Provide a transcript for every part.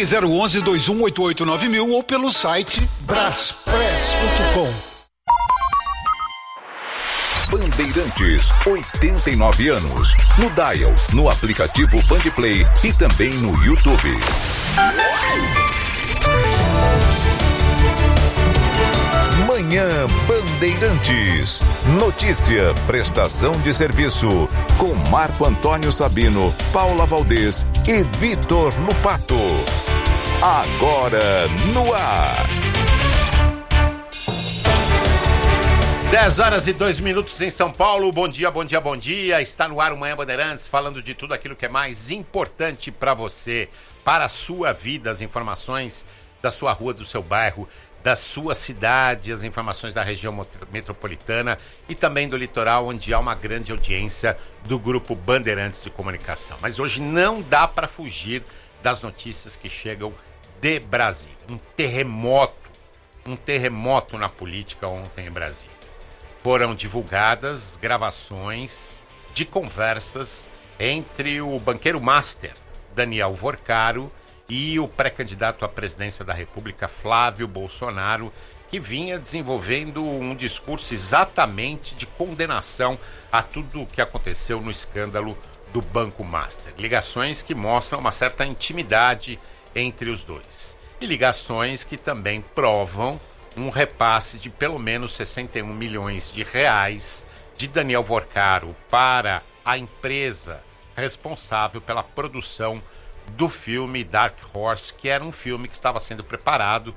Ligue 011-2188-9000 ou pelo site braspress.com. Bandeirantes, 89 anos. No dial, no aplicativo Bandplay e também no YouTube. Manhã Bandeirantes. Notícia, prestação de serviço. Com Marco Antônio Sabino, Paula Valdez e Vitor Lupato. Agora no ar. 10h02 em São Paulo. Bom dia, bom dia, bom dia. Está no ar o Manhã Bandeirantes, falando de tudo aquilo que é mais importante para você, para a sua vida, as informações da sua rua, do seu bairro, da sua cidade, as informações da região metropolitana e também do litoral, onde há uma grande audiência do Grupo Bandeirantes de Comunicação. Mas hoje não dá para fugir das notícias que chegam de Brasília. Um terremoto na política ontem em Brasília. Foram divulgadas gravações de conversas entre o banqueiro master Daniel Vorcaro e o pré-candidato à presidência da República Flávio Bolsonaro, que vinha desenvolvendo um discurso exatamente de condenação a tudo o que aconteceu no escândalo do Banco Master. Ligações que mostram uma certa intimidade entre os dois. E ligações que também provam um repasse de pelo menos 61 milhões de reais de Daniel Vorcaro para a empresa responsável pela produção do filme Dark Horse, que era um filme que está sendo preparado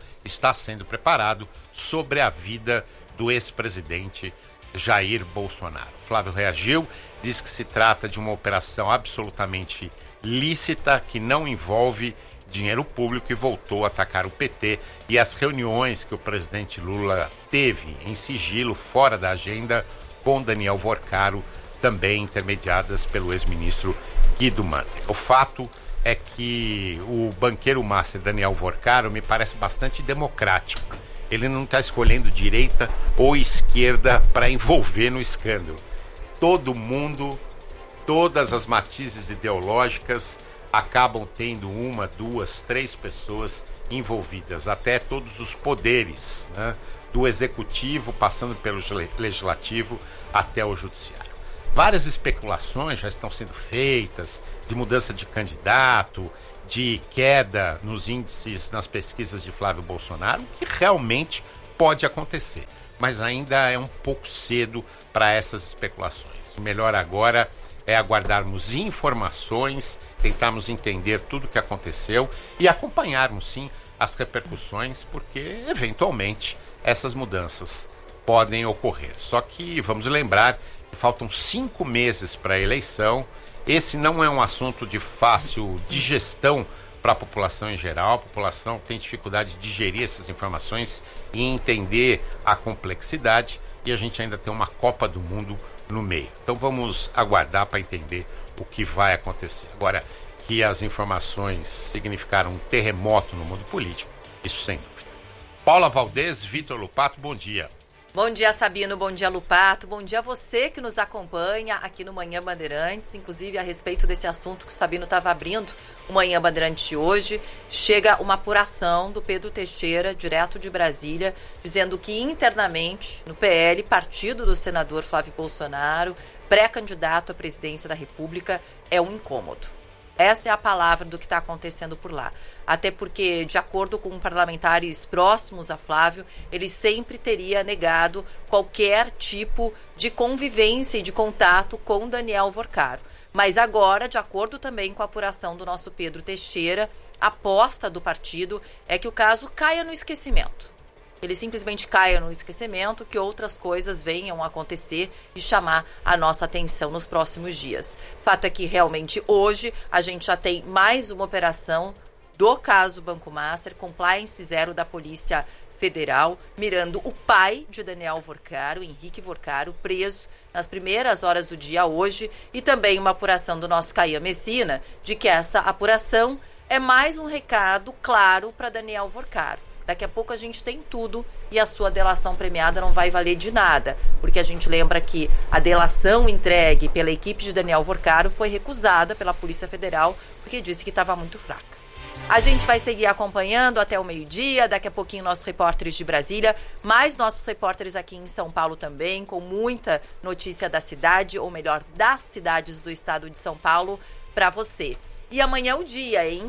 sobre a vida do ex-presidente Jair Bolsonaro. Flávio reagiu, diz que se trata de uma operação absolutamente lícita, que não envolve dinheiro público, e voltou a atacar o PT e as reuniões que o presidente Lula teve em sigilo, fora da agenda, com Daniel Vorcaro, também intermediadas pelo ex-ministro Guido Mantega. O fato é que o banqueiro master Daniel Vorcaro me parece bastante democrático. Ele não está escolhendo direita ou esquerda para envolver no escândalo. Todo mundo, todas as matizes ideológicas acabam tendo uma, duas, três pessoas envolvidas, até todos os poderes, né? Do executivo, passando pelo legislativo até o judiciário. Várias especulações já estão sendo feitas de mudança de candidato, de queda nos índices, nas pesquisas de Flávio Bolsonaro, o que realmente pode acontecer, mas ainda é um pouco cedo para essas especulações. O melhor agora é aguardarmos informações, tentarmos entender tudo o que aconteceu e acompanharmos, sim, as repercussões, porque, eventualmente, essas mudanças podem ocorrer. Só que vamos lembrar que faltam 5 meses para a eleição. Esse não é um assunto de fácil digestão para a população em geral. A população tem dificuldade de digerir essas informações e entender a complexidade, e a gente ainda tem uma Copa do Mundo no meio. Então vamos aguardar para entender o que vai acontecer. Agora, que as informações significaram um terremoto no mundo político, isso sem dúvida. Paula Valdez, Vitor Lupato, bom dia. Bom dia, Sabino, bom dia, Lupato, bom dia a você que nos acompanha aqui no Manhã Bandeirantes, inclusive a respeito desse assunto que o Sabino estava abrindo, o Manhã Bandeirantes de hoje. Chega uma apuração do Pedro Teixeira, direto de Brasília, dizendo que internamente, no PL, partido do senador Flávio Bolsonaro, pré-candidato à presidência da República, é um incômodo. Essa é a palavra do que está acontecendo por lá. Até porque, de acordo com parlamentares próximos a Flávio, ele sempre teria negado qualquer tipo de convivência e de contato com Daniel Vorcaro. Mas agora, de acordo também com a apuração do nosso Pedro Teixeira, a aposta do partido é que o caso caia no esquecimento. Ele simplesmente caia no esquecimento, que outras coisas venham a acontecer e chamar a nossa atenção nos próximos dias. Fato é que realmente hoje a gente já tem mais uma operação do caso Banco Master, Compliance Zero da Polícia Federal, mirando o pai de Daniel Vorcaro, Henrique Vorcaro, preso nas primeiras horas do dia hoje, e também uma apuração do nosso Caian Messina, de que essa apuração é mais um recado claro para Daniel Vorcaro. Daqui a pouco a gente tem tudo e a sua delação premiada não vai valer de nada, porque a gente lembra que a delação entregue pela equipe de Daniel Vorcaro foi recusada pela Polícia Federal, porque disse que estava muito fraca. A gente vai seguir acompanhando até o meio-dia, daqui a pouquinho nossos repórteres de Brasília, mais nossos repórteres aqui em São Paulo também, com muita notícia da cidade, ou melhor, das cidades do estado de São Paulo, para você. E amanhã é o dia, hein?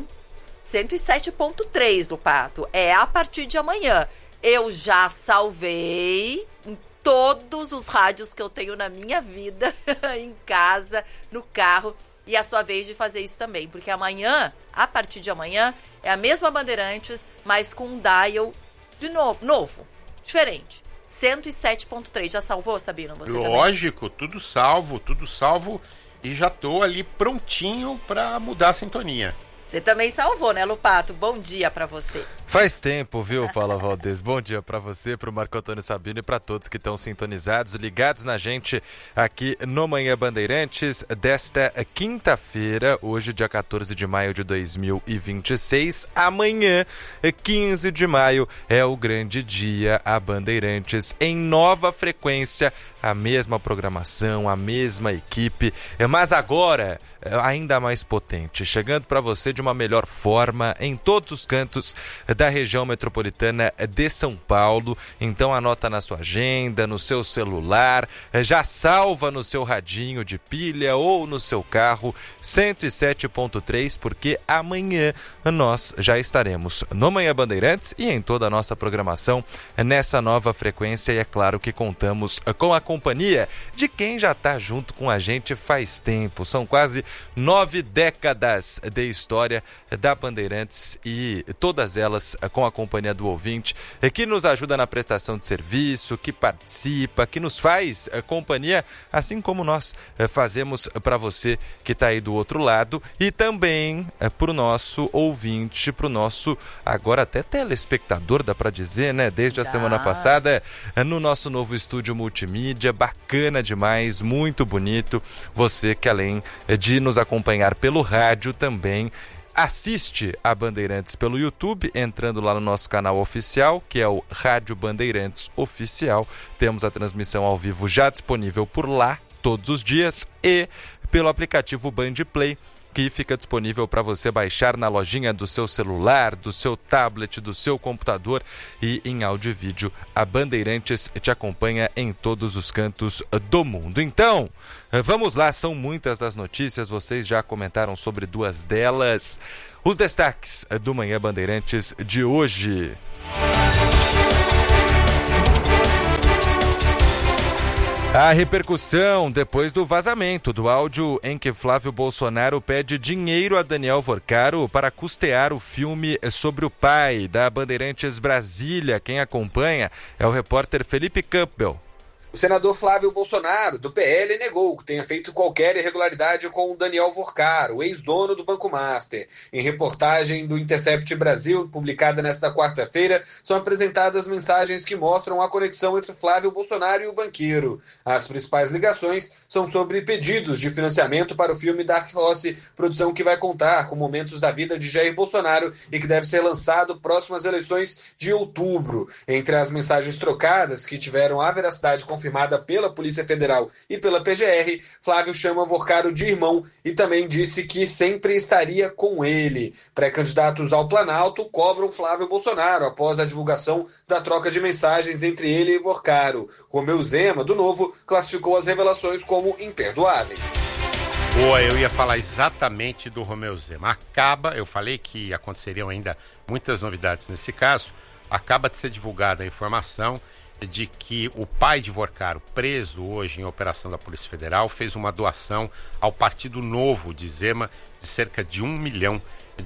107.3 do Pato, é a partir de amanhã. Eu já salvei em todos os rádios que eu tenho na minha vida, em casa, no carro, e é a sua vez de fazer isso também, porque amanhã, a partir de amanhã, é a mesma Bandeirantes, mas com um dial de novo, diferente. 107.3. Já salvou, Sabino? Você Lógico, também? tudo salvo e já tô ali prontinho para mudar a sintonia. Você também salvou, né, Lupato? Bom dia para você. Faz tempo, viu, Paula Valdez? Bom dia para você, para o Marco Antônio Sabino e para todos que estão sintonizados, ligados na gente aqui no Manhã Bandeirantes desta quinta-feira, hoje, dia 14 de maio de 2026. Amanhã, 15 de maio, é o grande dia a Bandeirantes em nova frequência, a mesma programação, a mesma equipe, mas agora ainda mais potente, chegando para você de uma melhor forma em todos os cantos da região metropolitana de São Paulo. Então anota na sua agenda, no seu celular, já salva no seu radinho de pilha ou no seu carro 107.3, porque amanhã nós já estaremos no Manhã Bandeirantes e em toda a nossa programação nessa nova frequência, e é claro que contamos com a companhia de quem já está junto com a gente faz tempo. São quase 9 décadas de história da Bandeirantes e todas elas com a companhia do ouvinte, que nos ajuda na prestação de serviço, que participa, que nos faz companhia, assim como nós fazemos para você que está aí do outro lado, e também para o nosso ouvinte, para o nosso agora até telespectador, dá para dizer, né? Desde a semana passada, no nosso novo estúdio multimídia, bacana demais, muito bonito. Você que além de nos acompanhar pelo rádio também assiste a Bandeirantes pelo YouTube, entrando lá no nosso canal oficial, que é o Rádio Bandeirantes Oficial. Temos a transmissão ao vivo já disponível por lá todos os dias, e pelo aplicativo Band Play, que fica disponível para você baixar na lojinha do seu celular, do seu tablet, do seu computador, e em áudio e vídeo a Bandeirantes te acompanha em todos os cantos do mundo. Então, vamos lá, são muitas as notícias, vocês já comentaram sobre duas delas. Os destaques do Manhã Bandeirantes de hoje. A repercussão depois do vazamento do áudio em que Flávio Bolsonaro pede dinheiro a Daniel Vorcaro para custear o filme sobre o pai, da Bandeirantes Brasília. Quem acompanha é o repórter Felipe Campbell. O senador Flávio Bolsonaro, do PL, negou que tenha feito qualquer irregularidade com o Daniel Vorcaro, ex-dono do Banco Master. Em reportagem do Intercept Brasil, publicada nesta quarta-feira, são apresentadas mensagens que mostram a conexão entre Flávio Bolsonaro e o banqueiro. As principais ligações são sobre pedidos de financiamento para o filme Dark Horse, produção que vai contar com momentos da vida de Jair Bolsonaro e que deve ser lançado próximas eleições de outubro. Entre as mensagens trocadas, que tiveram a veracidade confirmada pela Polícia Federal e pela PGR, Flávio chama Vorcaro de irmão e também disse que sempre estaria com ele. Pré-candidatos ao Planalto cobram Flávio Bolsonaro após a divulgação da troca de mensagens entre ele e Vorcaro. Romeu Zema, do Novo, classificou as revelações como imperdoáveis. Boa, eu ia falar exatamente do Romeu Zema. Eu falei que aconteceriam ainda muitas novidades nesse caso. Acaba de ser divulgada a informação de que o pai de Vorcaro, preso hoje em operação da Polícia Federal, fez uma doação ao Partido Novo de Zema de cerca de R$1 milhão.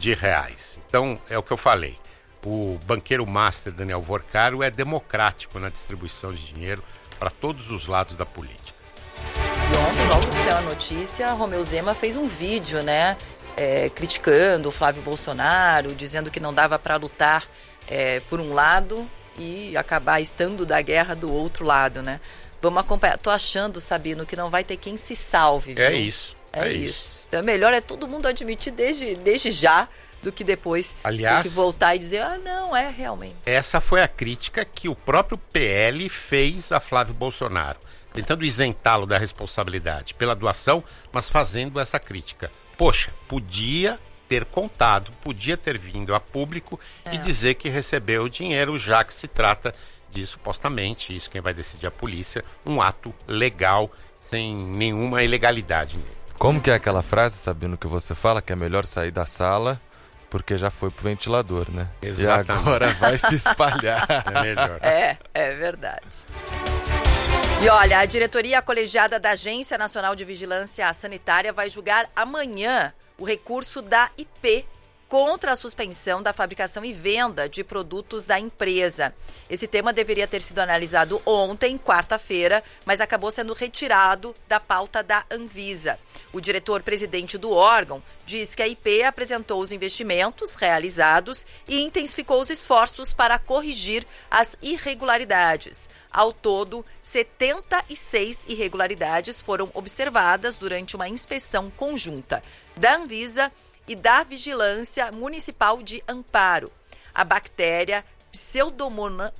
Então, é o que eu falei. O banqueiro master Daniel Vorcaro é democrático na distribuição de dinheiro para todos os lados da política. E ontem, logo que saiu a notícia, Romeu Zema fez um vídeo, né, criticando o Flávio Bolsonaro, dizendo que não dava para lutar por um lado e acabar estando da guerra do outro lado, né? Vamos acompanhar. Tô achando, Sabino, que não vai ter quem se salve, viu? É isso. Então, melhor é todo mundo admitir desde já do que depois ter que voltar e dizer, não, realmente. Essa foi a crítica que o próprio PL fez a Flávio Bolsonaro, tentando isentá-lo da responsabilidade pela doação, mas fazendo essa crítica. Poxa, podia ter contado, podia ter vindo a público e dizer que recebeu o dinheiro, já que se trata de, supostamente, isso quem vai decidir a polícia, um ato legal, sem nenhuma ilegalidade nele. Como que é aquela frase, Sabino, que você fala que é melhor sair da sala porque já foi pro ventilador, né? Exatamente. E agora vai se espalhar. É melhor. É verdade. E olha, a diretoria colegiada da Agência Nacional de Vigilância Sanitária vai julgar amanhã o recurso da IP contra a suspensão da fabricação e venda de produtos da empresa. Esse tema deveria ter sido analisado ontem, quarta-feira, mas acabou sendo retirado da pauta da Anvisa. O diretor-presidente do órgão diz que a IP apresentou os investimentos realizados e intensificou os esforços para corrigir as irregularidades. Ao todo, 76 irregularidades foram observadas durante uma inspeção conjunta da Anvisa e da Vigilância Municipal de Amparo. A bactéria Pseudomonas,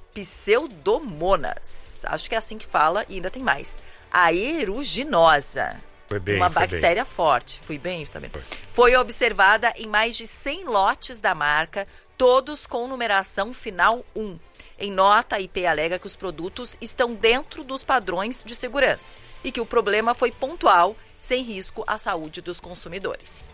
acho que é assim que fala e ainda tem mais, aeruginosa. Uma bactéria forte. Fui bem também. Foi observada em mais de 100 lotes da marca, todos com numeração final 1. Em nota, a IP alega que os produtos estão dentro dos padrões de segurança e que o problema foi pontual, sem risco à saúde dos consumidores.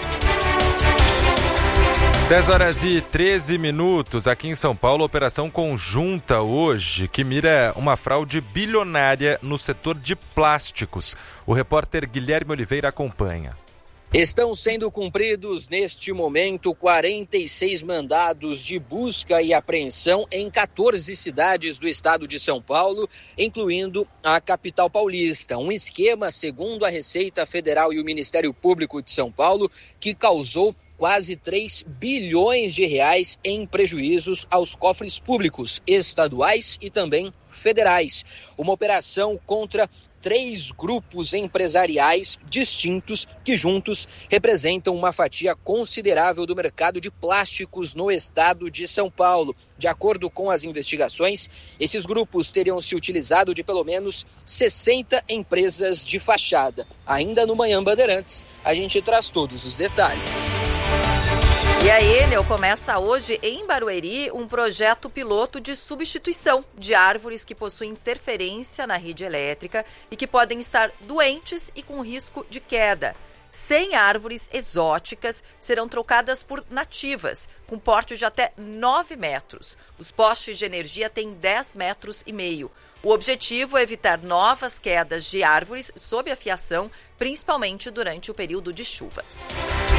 10h13 aqui em São Paulo, operação conjunta hoje que mira uma fraude bilionária no setor de plásticos. O repórter Guilherme Oliveira acompanha. Estão sendo cumpridos neste momento 46 mandados de busca e apreensão em 14 cidades do estado de São Paulo, incluindo a capital paulista. Um esquema, segundo a Receita Federal e o Ministério Público de São Paulo, que causou quase 3 bilhões de reais em prejuízos aos cofres públicos, estaduais e também federais. Uma operação contra 3 grupos empresariais distintos que juntos representam uma fatia considerável do mercado de plásticos no estado de São Paulo. De acordo com as investigações, esses grupos teriam se utilizado de pelo menos 60 empresas de fachada. Ainda no Manhã Bandeirantes, a gente traz todos os detalhes. E a Enel começa hoje em Barueri um projeto piloto de substituição de árvores que possuem interferência na rede elétrica e que podem estar doentes e com risco de queda. 100 árvores exóticas serão trocadas por nativas, com porte de até 9 metros. Os postes de energia têm 10,5 metros. O objetivo é evitar novas quedas de árvores sob a fiação, principalmente durante o período de chuvas.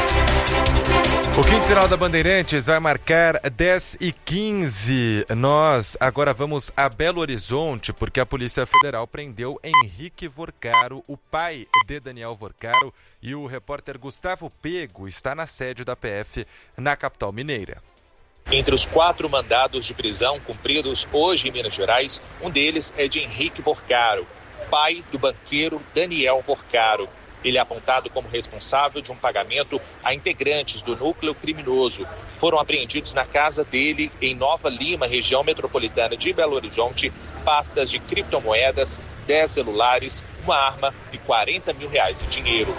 O Quinzenal da Bandeirantes vai marcar 10h15. Nós agora vamos a Belo Horizonte, porque a Polícia Federal prendeu Henrique Vorcaro, o pai de Daniel Vorcaro, e o repórter Gustavo Pego está na sede da PF na capital mineira. Entre os 4 mandados de prisão cumpridos hoje em Minas Gerais, um deles é de Henrique Vorcaro, pai do banqueiro Daniel Vorcaro. Ele é apontado como responsável de um pagamento a integrantes do núcleo criminoso. Foram apreendidos na casa dele, em Nova Lima, região metropolitana de Belo Horizonte, pastas de criptomoedas, 10 celulares, uma arma e R$40 mil em dinheiro.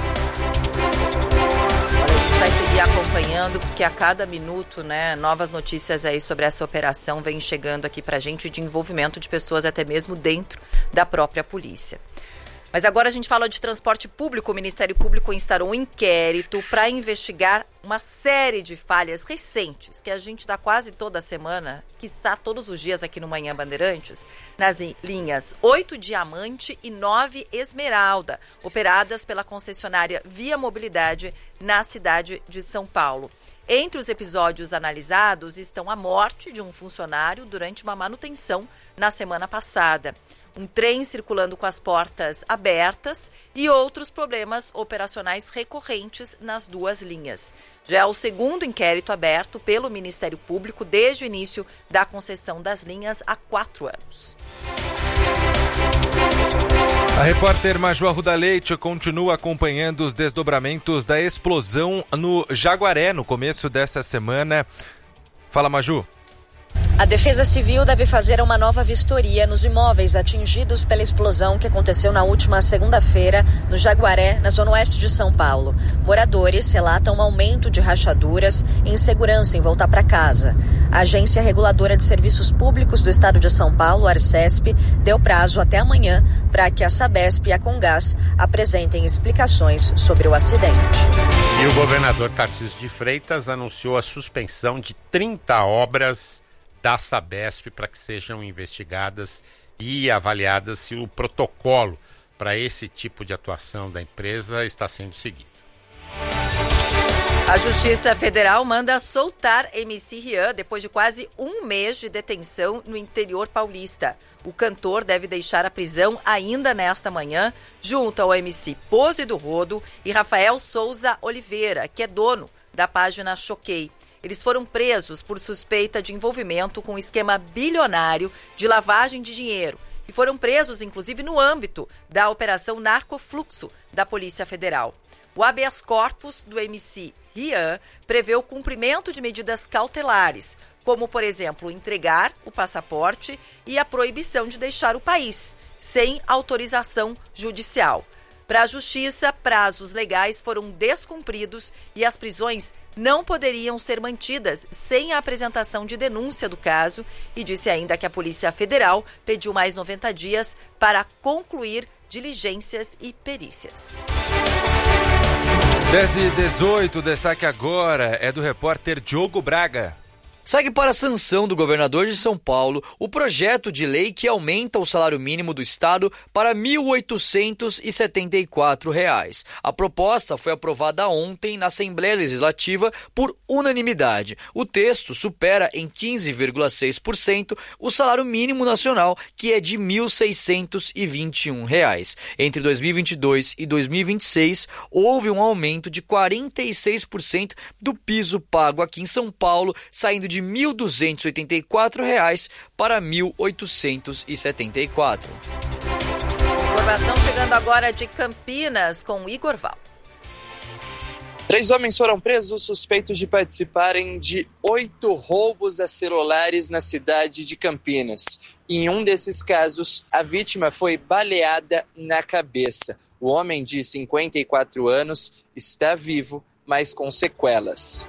A gente vai seguir acompanhando, porque a cada minuto, novas notícias aí sobre essa operação vêm chegando aqui pra gente, de envolvimento de pessoas até mesmo dentro da própria polícia. Mas agora a gente fala de transporte público. O Ministério Público instaurou um inquérito para investigar uma série de falhas recentes que a gente dá quase toda semana, quiçá todos os dias aqui no Manhã Bandeirantes, nas linhas 8 Diamante e 9 Esmeralda, operadas pela concessionária Via Mobilidade na cidade de São Paulo. Entre os episódios analisados estão a morte de um funcionário durante uma manutenção na semana passada, um trem circulando com as portas abertas e outros problemas operacionais recorrentes nas duas linhas. Já é o segundo inquérito aberto pelo Ministério Público desde o início da concessão das linhas há 4 anos. A repórter Maju Arruda Leite continua acompanhando os desdobramentos da explosão no Jaguaré no começo dessa semana. Fala, Maju. A Defesa Civil deve fazer uma nova vistoria nos imóveis atingidos pela explosão que aconteceu na última segunda-feira no Jaguaré, na zona oeste de São Paulo. Moradores relatam um aumento de rachaduras e insegurança em voltar para casa. A Agência Reguladora de Serviços Públicos do Estado de São Paulo, Arcesp, deu prazo até amanhã para que a Sabesp e a Comgás apresentem explicações sobre o acidente. E o governador Tarcísio de Freitas anunciou a suspensão de 30 obras da Sabesp para que sejam investigadas e avaliadas se o protocolo para esse tipo de atuação da empresa está sendo seguido. A Justiça Federal manda soltar MC Rian depois de quase um mês de detenção no interior paulista. O cantor deve deixar a prisão ainda nesta manhã, junto ao MC Pose do Rodo e Rafael Souza Oliveira, que é dono da página Choquei. Eles foram presos por suspeita de envolvimento com um esquema bilionário de lavagem de dinheiro e foram presos, inclusive, no âmbito da Operação Narcofluxo da Polícia Federal. O habeas corpus do MC Rian prevê o cumprimento de medidas cautelares, como, por exemplo, entregar o passaporte e a proibição de deixar o país, sem autorização judicial. Para a Justiça, prazos legais foram descumpridos e as prisões não poderiam ser mantidas sem a apresentação de denúncia do caso e disse ainda que a Polícia Federal pediu mais 90 dias para concluir diligências e perícias. 10h18, o destaque agora é do repórter Diogo Braga. Segue para a sanção do governador de São Paulo o projeto de lei que aumenta o salário mínimo do estado para R$ 1.874. A proposta foi aprovada ontem na Assembleia Legislativa por unanimidade. O texto supera em 15,6% o salário mínimo nacional, que é de R$ 1.621. Entre 2022 e 2026, houve um aumento de 46% do piso pago aqui em São Paulo, saindo de R$ 1.284 para R$ 1.874. Informação chegando agora de Campinas com Igor Val. 3 homens foram presos suspeitos de participarem de 8 roubos a celulares na cidade de Campinas. Em um desses casos, a vítima foi baleada na cabeça. O homem de 54 anos está vivo, mas com sequelas.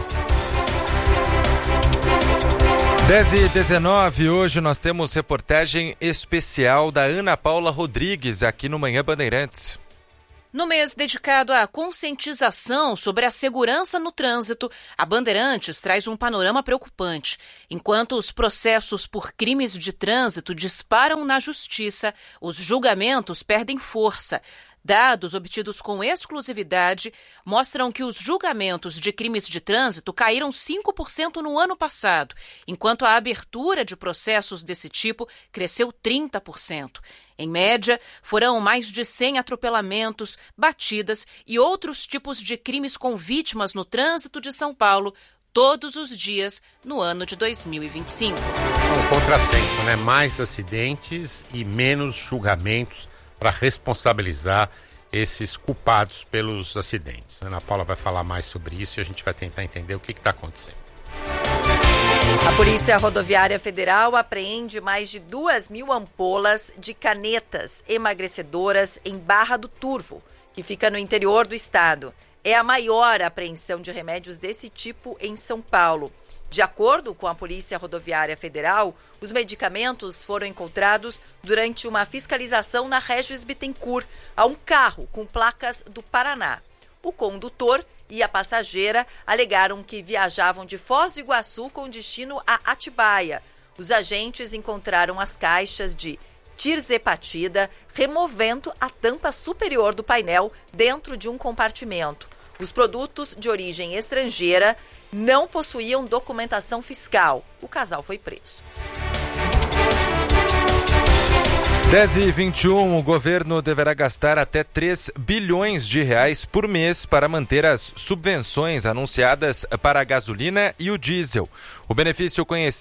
10h19, hoje nós temos reportagem especial da Ana Paula Rodrigues aqui no Manhã Bandeirantes. No mês dedicado à conscientização sobre a segurança no trânsito, a Bandeirantes traz um panorama preocupante. Enquanto os processos por crimes de trânsito disparam na justiça, os julgamentos perdem força. Dados obtidos com exclusividade mostram que os julgamentos de crimes de trânsito caíram 5% no ano passado, enquanto a abertura de processos desse tipo cresceu 30%. Em média, foram mais de 100 atropelamentos, batidas e outros tipos de crimes com vítimas no trânsito de São Paulo todos os dias no ano de 2025. Um contrassenso, né? Mais acidentes e menos julgamentos para responsabilizar esses culpados pelos acidentes. A Ana Paula vai falar mais sobre isso e a gente vai tentar entender o que está acontecendo. A Polícia Rodoviária Federal apreende mais de 2.000 ampolas de canetas emagrecedoras em Barra do Turvo, que fica no interior do estado. É a maior apreensão de remédios desse tipo em São Paulo. De acordo com a Polícia Rodoviária Federal, os medicamentos foram encontrados durante uma fiscalização na Régis Bittencourt, a um carro com placas do Paraná. O condutor e a passageira alegaram que viajavam de Foz do Iguaçu com destino a Atibaia. Os agentes encontraram as caixas de tirzepatida removendo a tampa superior do painel dentro de um compartimento. Os produtos de origem estrangeira não possuíam documentação fiscal. O casal foi preso. 10h21, o governo deverá gastar até 3 bilhões de reais por mês para manter as subvenções anunciadas para a gasolina e o diesel. O benefício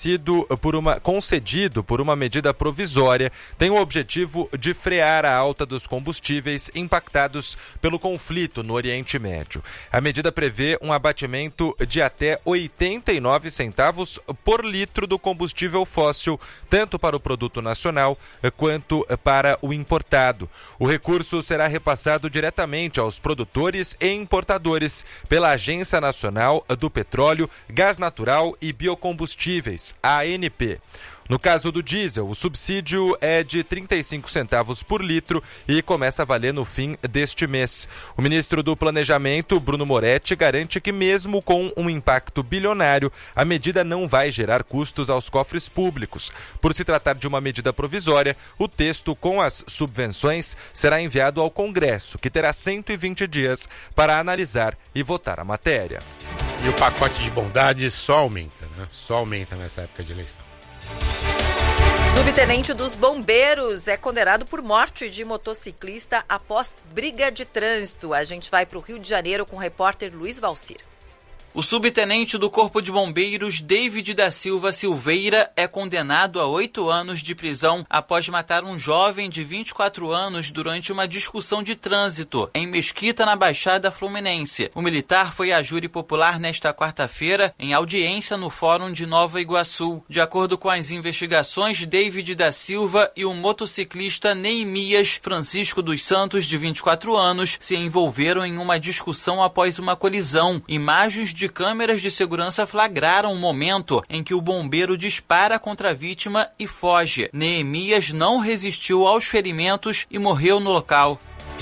concedido por uma medida provisória tem o objetivo de frear a alta dos combustíveis impactados pelo conflito no Oriente Médio. A medida prevê um abatimento de até 89 centavos por litro do combustível fóssil, tanto para o produto nacional quanto para o importado. O recurso será repassado diretamente aos produtores e importadores pela Agência Nacional do Petróleo, Gás Natural e Biocombustíveis, ANP. No caso do diesel, o subsídio é de 35 centavos por litro e começa a valer no fim deste mês. O ministro do Planejamento, Bruno Moretti, garante que mesmo com um impacto bilionário, a medida não vai gerar custos aos cofres públicos. Por se tratar de uma medida provisória, o texto com as subvenções será enviado ao Congresso, que terá 120 dias para analisar e votar a matéria. E o pacote de bondades só aumenta, né? Só aumenta nessa época de eleição. Subtenente dos Bombeiros é condenado por morte de motociclista após briga de trânsito. A gente vai para o Rio de Janeiro com o repórter Luiz Valcir. O subtenente do Corpo de Bombeiros, David da Silva Silveira, é condenado a 8 anos de prisão após matar um jovem de 24 anos durante uma discussão de trânsito em Mesquita, na Baixada Fluminense. O militar foi a júri popular nesta quarta-feira em audiência no Fórum de Nova Iguaçu. De acordo com as investigações, David da Silva e o motociclista Neemias Francisco dos Santos, de 24 anos, se envolveram em uma discussão após uma colisão. Imagens de câmeras de segurança flagraram o momento em que o bombeiro dispara contra a vítima e foge. Neemias não resistiu aos ferimentos e morreu no local.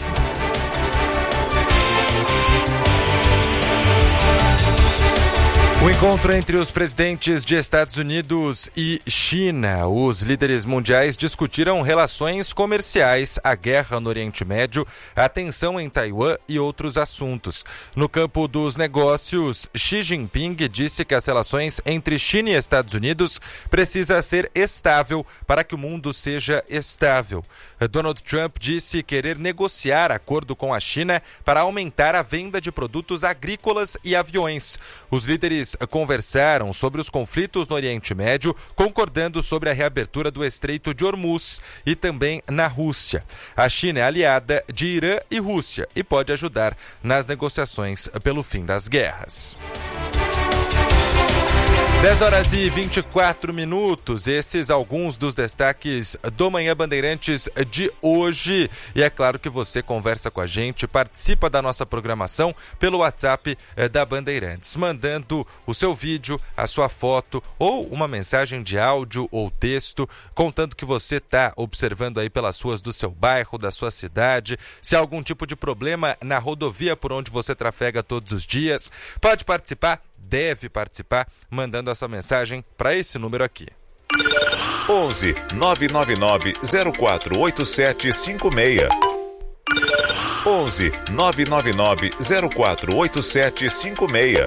O encontro entre os presidentes de Estados Unidos e China. Os líderes mundiais discutiram relações comerciais, a guerra no Oriente Médio, a tensão em Taiwan e outros assuntos. No campo dos negócios, Xi Jinping disse que as relações entre China e Estados Unidos precisam ser estável para que o mundo seja estável. Donald Trump disse querer negociar acordo com a China para aumentar a venda de produtos agrícolas e aviões. Os líderes conversaram sobre os conflitos no Oriente Médio, concordando sobre a reabertura do Estreito de Hormuz e também na Rússia. A China é aliada de Irã e Rússia e pode ajudar nas negociações pelo fim das guerras. 10h24, esses alguns dos destaques do Manhã Bandeirantes de hoje. E é claro que você conversa com a gente, participa da nossa programação pelo WhatsApp da Bandeirantes, mandando o seu vídeo, a sua foto ou uma mensagem de áudio ou texto, contando que você está observando aí pelas ruas do seu bairro, da sua cidade, se há algum tipo de problema na rodovia por onde você trafega todos os dias. Pode participar, deve participar, mandando a sua mensagem para esse número aqui. 11 999 048756. 11 999 048756.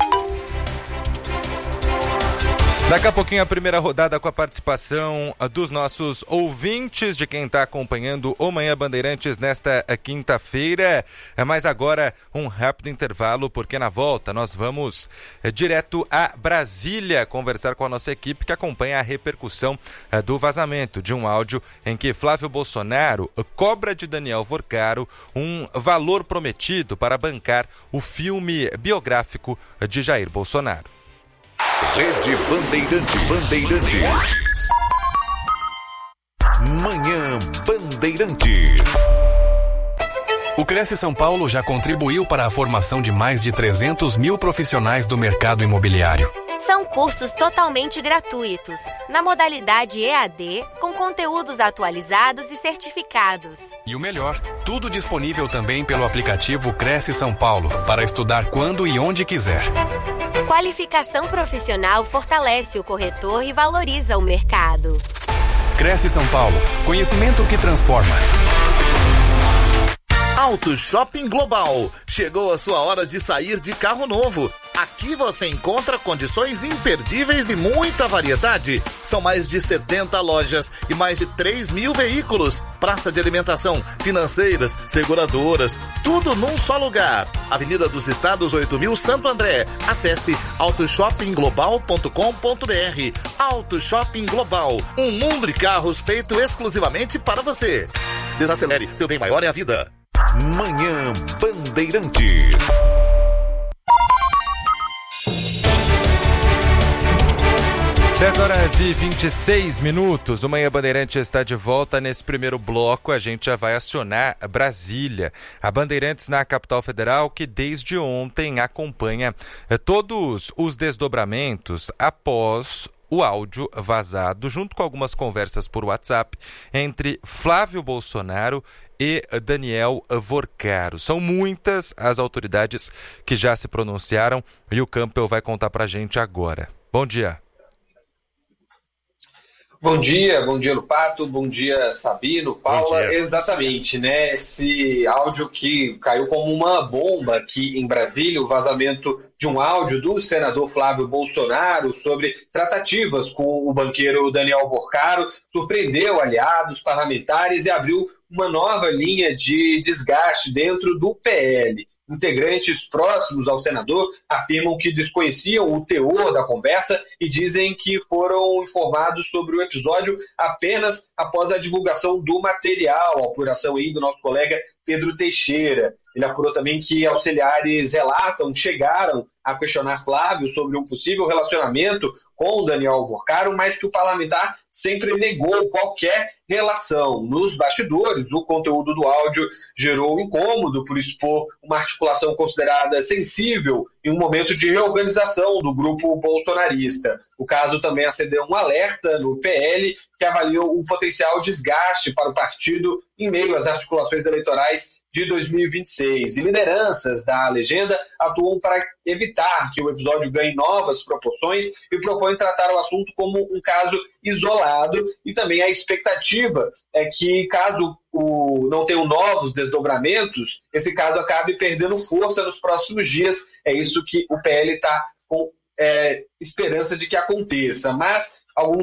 Daqui a pouquinho a primeira rodada com a participação dos nossos ouvintes, de quem está acompanhando o Manhã Bandeirantes nesta quinta-feira. Mas agora um rápido intervalo, porque na volta nós vamos direto a Brasília conversar com a nossa equipe que acompanha a repercussão do vazamento de um áudio em que Flávio Bolsonaro cobra de Daniel Vorcaro um valor prometido para bancar o filme biográfico de Jair Bolsonaro. Rede Bandeirantes. Manhã Bandeirantes. O Cresce São Paulo já contribuiu para a formação de mais de 300 mil profissionais do mercado imobiliário. São cursos totalmente gratuitos, na modalidade EAD, com conteúdos atualizados e certificados. E o melhor, tudo disponível também pelo aplicativo Cresce São Paulo, para estudar quando e onde quiser. Qualificação profissional fortalece o corretor e valoriza o mercado. Cresce São Paulo, conhecimento que transforma. Auto Shopping Global. Chegou a sua hora de sair de carro novo. Aqui você encontra condições imperdíveis e muita variedade. São mais de 70 lojas e mais de 3 mil veículos. Praça de alimentação, financeiras, seguradoras, tudo num só lugar. Avenida dos Estados 8000 Santo André. Acesse autoshoppingglobal.com.br. Auto Shopping Global, um mundo de carros feito exclusivamente para você. Desacelere, seu bem maior é a vida. Manhã Bandeirantes. 10h26. O Manhã Bandeirantes está de volta. Nesse primeiro bloco, a gente já vai acionar Brasília. A Bandeirantes na capital federal, que desde ontem acompanha todos os desdobramentos após o áudio vazado, junto com algumas conversas por WhatsApp, entre Flávio Bolsonaro e Daniel Vorcaro. São muitas as autoridades que já se pronunciaram e o Campbell vai contar pra gente agora. Bom dia. Bom dia Lupato, bom dia Sabino, Paula. Exatamente, né? Esse áudio que caiu como uma bomba aqui em Brasília, o vazamento de um áudio do senador Flávio Bolsonaro sobre tratativas com o banqueiro Daniel Vorcaro, surpreendeu aliados parlamentares e abriu uma nova linha de desgaste dentro do PL. Integrantes próximos ao senador afirmam que desconheciam o teor da conversa e dizem que foram informados sobre o episódio apenas após a divulgação do material, a apuração aí do nosso colega Pedro Teixeira. Ele apurou também que auxiliares chegaram a questionar Flávio sobre um possível relacionamento com o Daniel Vorcaro, mas que o parlamentar sempre negou qualquer relação. Nos bastidores, o conteúdo do áudio gerou incômodo por expor uma articulação considerada sensível em um momento de reorganização do grupo bolsonarista. O caso também acendeu um alerta no PL, que avaliou o potencial desgaste para o partido em meio às articulações eleitorais de 2026. E lideranças da legenda atuam para evitar que o episódio ganhe novas proporções e propõem tratar o assunto como um caso isolado. E também a expectativa é que, caso não tenham novos desdobramentos, esse caso acabe perdendo força nos próximos dias. É isso que o PL está com esperança de que aconteça. Mas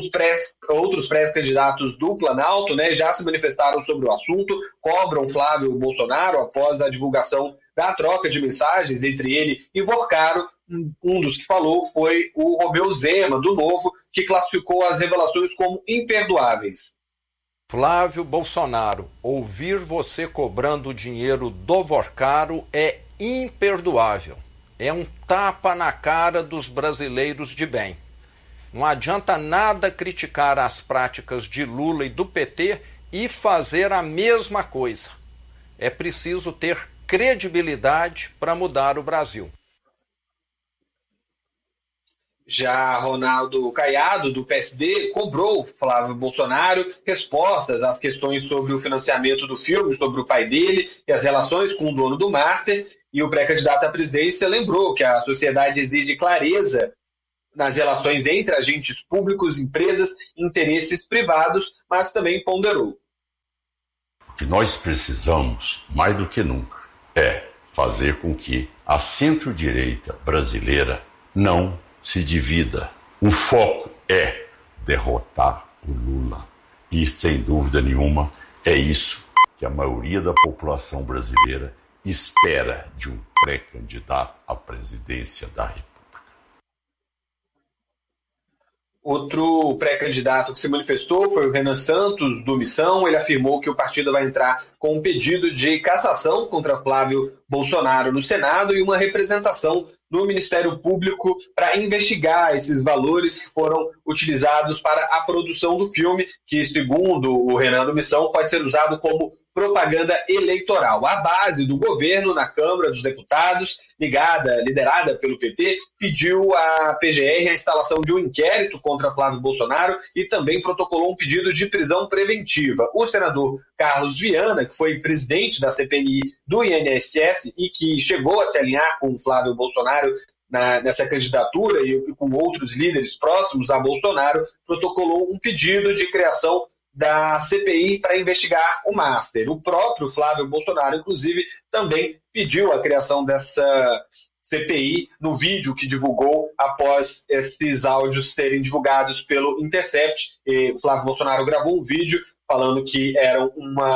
outros pré-candidatos do Planalto, né, já se manifestaram sobre o assunto, cobram Flávio Bolsonaro após a divulgação da troca de mensagens entre ele e Vorcaro. Um dos que falou foi o Romeu Zema, do Novo, que classificou as revelações como imperdoáveis. Flávio Bolsonaro, ouvir você cobrando dinheiro do Vorcaro é imperdoável. É um tapa na cara dos brasileiros de bem. Não adianta nada criticar as práticas de Lula e do PT e fazer a mesma coisa. É preciso ter credibilidade para mudar o Brasil. Já Ronaldo Caiado, do PSD, cobrou Flávio Bolsonaro respostas às questões sobre o financiamento do filme, sobre o pai dele e as relações com o dono do Master. E o pré-candidato à presidência lembrou que a sociedade exige clareza nas relações entre agentes públicos, empresas e interesses privados, mas também ponderou. O que nós precisamos, mais do que nunca, é fazer com que a centro-direita brasileira não se divida. O foco é derrotar o Lula. E, sem dúvida nenhuma, é isso que a maioria da população brasileira espera de um pré-candidato à presidência da República. Outro pré-candidato que se manifestou foi o Renan Santos, do Missão. Ele afirmou que o partido vai entrar com um pedido de cassação contra Flávio Bolsonaro no Senado e uma representação no Ministério Público para investigar esses valores que foram utilizados para a produção do filme, que, segundo o Renan do Missão, pode ser usado como propaganda eleitoral. A base do governo na Câmara dos Deputados, liderada pelo PT, pediu à PGR a instalação de um inquérito contra Flávio Bolsonaro e também protocolou um pedido de prisão preventiva. O senador Carlos Viana, que foi presidente da CPMI do INSS e que chegou a se alinhar com Flávio Bolsonaro nessa candidatura e com outros líderes próximos a Bolsonaro, protocolou um pedido de criação da CPI para investigar o Master. O próprio Flávio Bolsonaro, inclusive, também pediu a criação dessa CPI no vídeo que divulgou após esses áudios serem divulgados pelo Intercept. Flávio Bolsonaro gravou um vídeo falando que era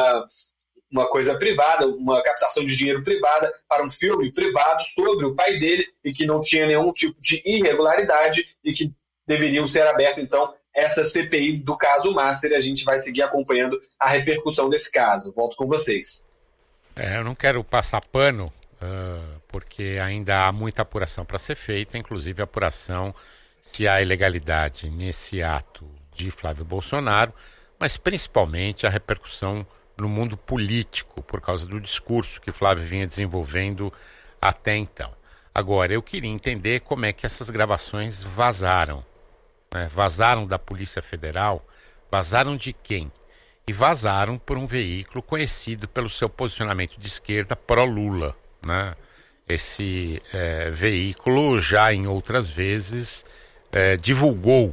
uma coisa privada, uma captação de dinheiro privada para um filme privado sobre o pai dele e que não tinha nenhum tipo de irregularidade e que deveriam ser abertas, então, essa CPI do caso Master. A gente vai seguir acompanhando a repercussão desse caso. Volto com vocês. Eu não quero passar pano, porque ainda há muita apuração para ser feita, inclusive a apuração se há ilegalidade nesse ato de Flávio Bolsonaro, mas principalmente a repercussão no mundo político, por causa do discurso que Flávio vinha desenvolvendo até então. Agora, eu queria entender como é que essas gravações vazaram. Vazaram da Polícia Federal, vazaram de quem? E vazaram por um veículo conhecido pelo seu posicionamento de esquerda pró-Lula, né? Esse veículo já em outras vezes divulgou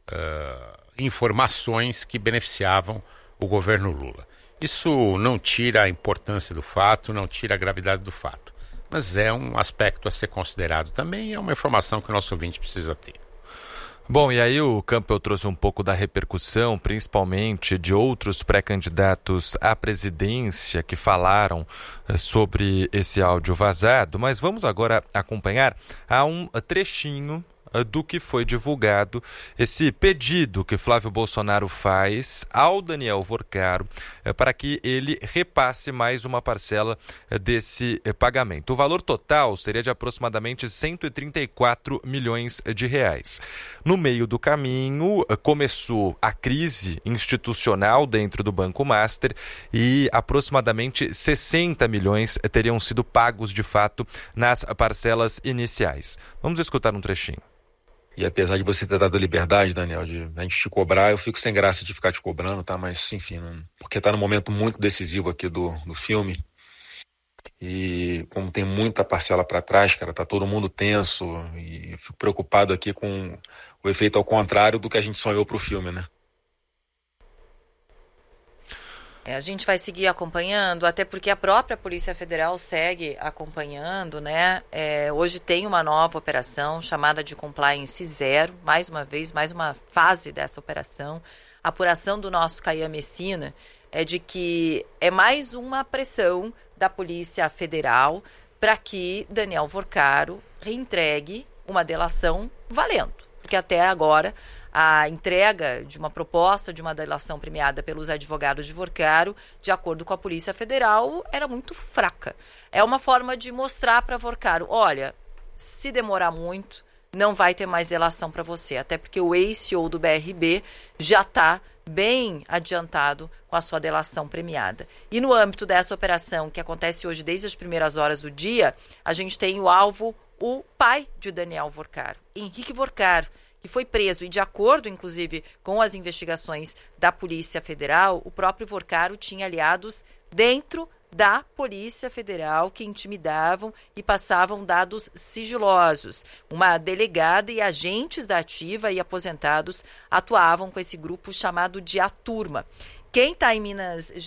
informações que beneficiavam o governo Lula. Isso não tira a importância do fato, não tira a gravidade do fato, mas é um aspecto a ser considerado também, é uma informação que o nosso ouvinte precisa ter. Bom, e aí o Campbell trouxe um pouco da repercussão, principalmente de outros pré-candidatos à presidência que falaram sobre esse áudio vazado, mas vamos agora acompanhar a um trechinho do que foi divulgado, esse pedido que Flávio Bolsonaro faz ao Daniel Vorcaro para que ele repasse mais uma parcela desse pagamento. O valor total seria de aproximadamente 134 milhões de reais. No meio do caminho, começou a crise institucional dentro do Banco Master e aproximadamente 60 milhões teriam sido pagos de fato nas parcelas iniciais. Vamos escutar um trechinho. E apesar de você ter dado liberdade, Daniel, de a gente te cobrar, eu fico sem graça de ficar te cobrando, tá? Mas, enfim, porque tá num momento muito decisivo aqui do filme. E como tem muita parcela para trás, cara, tá todo mundo tenso. E eu fico preocupado aqui com o efeito ao contrário do que a gente sonhou pro filme, né? A gente vai seguir acompanhando, até porque a própria Polícia Federal segue acompanhando, né? Hoje tem uma nova operação chamada de Compliance Zero, mais uma vez, mais uma fase dessa operação. A apuração do nosso Caian Messina é de que é mais uma pressão da Polícia Federal para que Daniel Vorcaro reentregue uma delação valendo, porque até agora a entrega de uma proposta de uma delação premiada pelos advogados de Vorcaro, de acordo com a Polícia Federal, era muito fraca. É uma forma de mostrar para Vorcaro, olha, se demorar muito, não vai ter mais delação para você, até porque o ex-CEO do BRB já está bem adiantado com a sua delação premiada. E no âmbito dessa operação, que acontece hoje desde as primeiras horas do dia, a gente tem o alvo, o pai de Daniel Vorcaro, Henrique Vorcaro, que foi preso e, de acordo, inclusive, com as investigações da Polícia Federal, o próprio Vorcaro tinha aliados dentro da Polícia Federal que intimidavam e passavam dados sigilosos. Uma delegada e agentes da ativa e aposentados atuavam com esse grupo chamado de A Turma. Quem está em Minas